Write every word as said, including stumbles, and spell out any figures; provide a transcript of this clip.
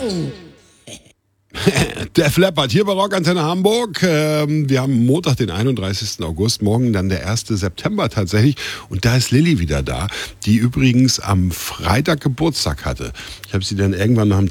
Def Leppard hier bei Rockantenne Hamburg. Ähm, wir haben Montag, den einunddreißigsten August, morgen dann der erste September tatsächlich. Und da ist Lilly wieder da, die übrigens am Freitag Geburtstag hatte. Ich habe sie dann irgendwann nach dem